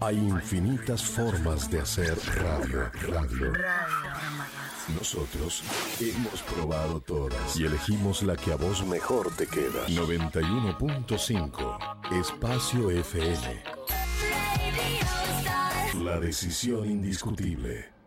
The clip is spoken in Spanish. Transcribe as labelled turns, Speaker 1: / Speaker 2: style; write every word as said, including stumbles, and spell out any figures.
Speaker 1: Hay infinitas formas de hacer radio. Radio. Nosotros hemos probado todas y elegimos la que a vos mejor te queda. noventa y uno punto cinco Espacio F M. La decisión indiscutible.